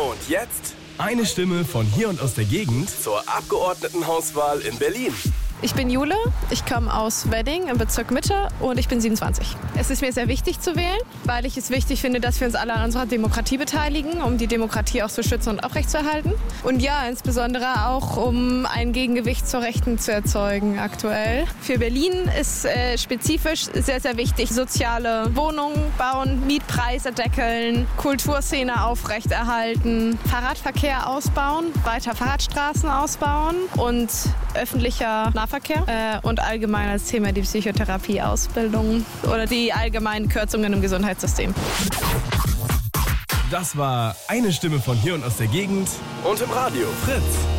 Und jetzt eine Stimme von hier und aus der Gegend zur Abgeordnetenhauswahl in Berlin. Ich bin Jule, ich komme aus Wedding im Bezirk Mitte und ich bin 27. Es ist mir sehr wichtig zu wählen, weil ich es wichtig finde, dass wir uns alle an unserer Demokratie beteiligen, um die Demokratie auch zu schützen und aufrechtzuerhalten. Und ja, insbesondere auch, um ein Gegengewicht zur Rechten zu erzeugen aktuell. Für Berlin ist spezifisch sehr, sehr wichtig, soziale Wohnungen bauen, Mietpreise deckeln, Kulturszene aufrechterhalten, Fahrradverkehr ausbauen, weiter Fahrradstraßen ausbauen und öffentlicher Nahverkehr und allgemein als Thema die Psychotherapieausbildung oder die allgemeinen Kürzungen im Gesundheitssystem. Das war eine Stimme von hier und aus der Gegend und im Radio Fritz.